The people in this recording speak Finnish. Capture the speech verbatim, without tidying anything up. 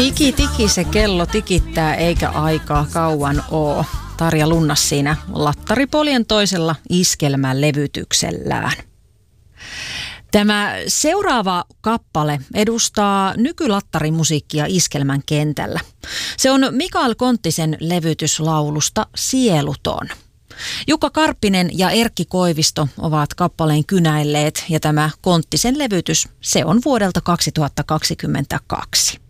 Tiki tiki se kello tikittää eikä aikaa kauan oo. Tarja Lunnas siinä Lattaripolien toisella iskelmälevytyksellään. Tämä seuraava kappale edustaa nykylattarimusiikkia iskelmän kentällä. Se on Mikael Konttisen levytyslaulusta Sieluton. Jukka Karppinen ja Erkki Koivisto ovat kappaleen kynäilleet ja tämä Konttisen levytys, se on vuodelta kaksituhattakaksikymmentäkaksi.